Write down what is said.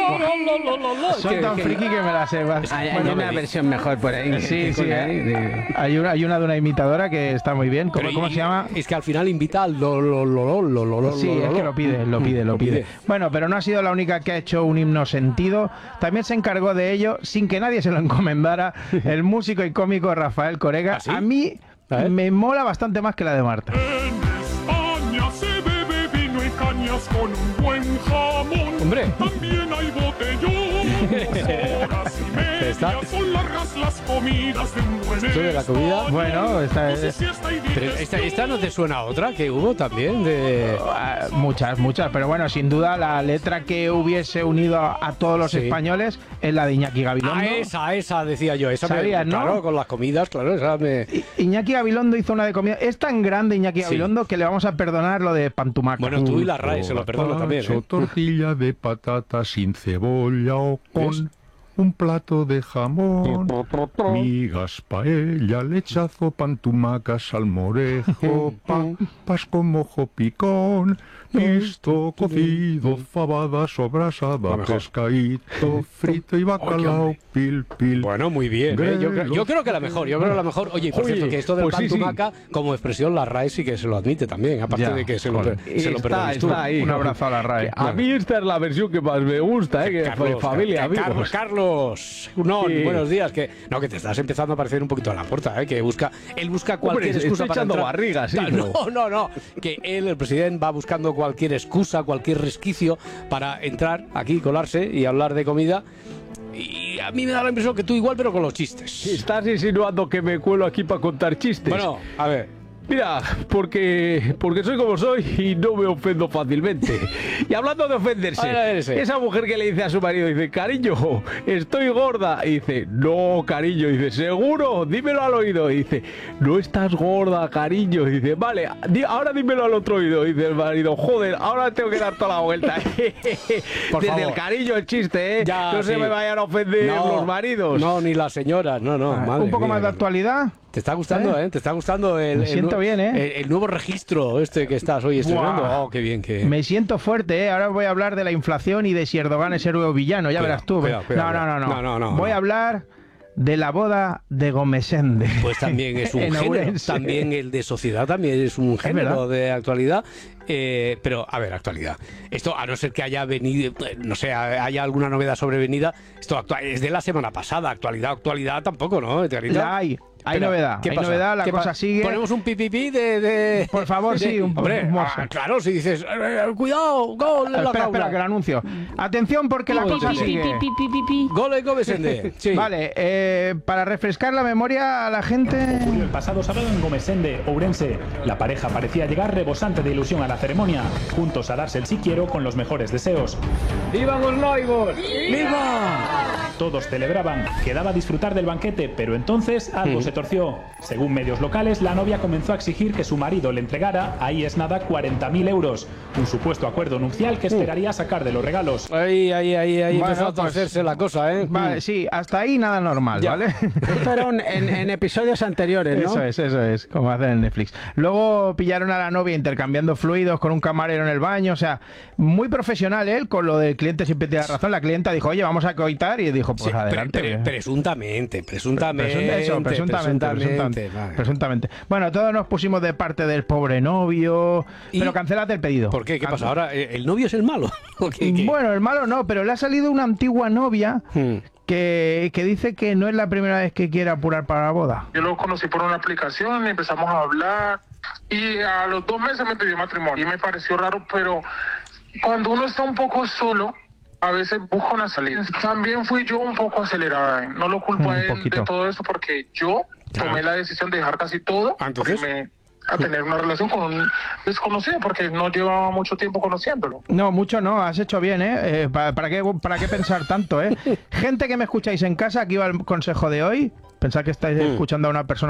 Soy tan friki que me la sé. Hay una versión mejor por ahí. Sí. Hay una de una imitadora que está muy bien. ¿Cómo se llama? Es que al final invita al Sí, es que lo pide. Bueno, pero no ha sido la única que ha hecho un himno sentido. También se encargó de ello, sin que nadie se lo encomendara, el músico y cómico Rafael Corega. ¿Ah, sí? A mí me mola bastante más que la de Marta. En España se bebe vino y cañas con un buen jamón. Hombre. También hay botellón. 2 horas y media son largas las comidas de un buen ¿Esto de la comida? español. Bueno, esta No sé es... si esta hay Pero esta no te suena a otra que hubo también de... Muchas, pero bueno, sin duda la letra que hubiese unido a todos los españoles es la de Iñaki Gabilondo. Esa decía yo. Esa ¿Sabías, no? Claro, con las comidas, claro, esa me... Iñaki Gabilondo hizo una de comida. Es tan grande Iñaki Gabilondo que le vamos a perdonar lo de Pantumaca. Bueno, tú y la RAE se lo perdono también, ¿eh? Tortilla de patata sin cebolla o con un plato de jamón, migas, paella, lechazo, pantumaca, salmorejo, papas con mojo picón, pisto, cocido, fabada, sobrasada, pescadito, frito y bacalao, pil. Bueno, muy bien, ¿eh? Yo creo que la mejor, Oye, por cierto, que esto del pantumaca, como expresión, la RAE sí que se lo admite también, aparte de que se lo perdones tú. Ahí. Un abrazo a la RAE. A mí esta es la versión que más me gusta, que fue familia, amigos. Carlos, buenos días. Que te estás empezando a parecer un poquito a la puerta, él busca cualquier excusa para echando entrar. barriga, sí. No, que el presidente va buscando cualquier excusa, cualquier resquicio para entrar aquí, colarse y hablar de comida. Y a mí me da la impresión que tú igual, pero con los chistes. ¿Estás insinuando que me cuelo aquí para contar chistes? Bueno, a ver. Mira, porque soy como soy y no me ofendo fácilmente. Y hablando de ofenderse, esa mujer que le dice a su marido, dice, cariño, estoy gorda. Y dice, no, cariño. Y dice, ¿seguro? Dímelo al oído. Y dice, no estás gorda, cariño. Y dice, vale, ahora dímelo al otro oído. Y dice el marido, joder, ahora tengo que dar toda la vuelta. Desde el cariño el chiste, ¿eh? Ya, no se me vayan a ofender los maridos. No, ni las señoras, no. Un poco más de actualidad. ¿Te está gustando, Te está gustando Me siento bien, el nuevo registro que estás hoy estrenando. Oh, qué bien. Me siento fuerte, Ahora voy a hablar de la inflación y de si Erdogan es héroe o villano. Ya verás tú. No. Voy a hablar de la boda de Gomesende. Pues también es un género. También el de sociedad también es un género de actualidad. Pero, a ver, actualidad. Esto, a no ser que haya venido, no sé, haya alguna novedad sobrevenida, esto es de la semana pasada. Actualidad tampoco, ¿no? La hay. Hay novedad, la cosa sigue. Ponemos un pipipi de... Por favor, sí, hombre, claro, si dices, cuidado, gol. Espera, que lo anuncio. Atención porque la cosa sigue. Gol en Gomesende. Sí. Vale, para refrescar la memoria a la gente... El pasado sábado en Gomesende, Ourense, la pareja parecía llegar rebosante de ilusión a la ceremonia, juntos a darse el sí quiero con los mejores deseos. ¡Viva los noivos! ¡Viva! Todos celebraban, quedaba disfrutar del banquete, pero entonces algo se torció. Según medios locales, la novia comenzó a exigir que su marido le entregara, ahí es nada, 40.000 euros. Un supuesto acuerdo nupcial que esperaría sacar de los regalos. Ahí empezó a torcerse la cosa, ¿eh? Vale, sí, hasta ahí nada normal, ¿vale? Fueron en episodios anteriores, ¿no? Eso es, como hacen en Netflix. Luego pillaron a la novia intercambiando fluidos con un camarero en el baño, o sea, muy profesional él, con lo del cliente siempre tiene razón. La clienta dijo, oye, vamos a coitar, y dijo, pues adelante. Presuntamente. Presuntamente. Bueno, todos nos pusimos de parte del pobre novio, pero cancélate el pedido. ¿Por qué? ¿Qué pasa? ¿Ahora el novio es el malo? Bueno, el malo no, pero le ha salido una antigua novia que dice que no es la primera vez que quiere apurar para la boda. Yo lo conocí por una aplicación, empezamos a hablar y a los 2 meses me pidió matrimonio y me pareció raro, pero cuando uno está un poco solo, a veces busca una salida. También fui yo un poco acelerada, no lo culpo a él de todo esto porque yo tomé la decisión de dejar casi todo a tener una relación con un desconocido porque no llevaba mucho tiempo conociéndolo. No, mucho no, has hecho bien, ¿Para qué pensar tanto, Gente que me escucháis en casa, aquí va el consejo de hoy. Pensad que estáis escuchando a una persona